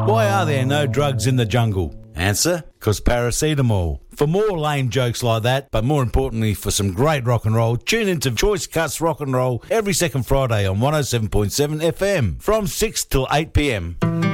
Why are there no drugs in the jungle? Answer, 'cause paracetamol. For more lame jokes like that, but more importantly for some great rock and roll, tune into Choice Cuts Rock and Roll every second Friday on 107.7 FM from 6 till 8 p.m.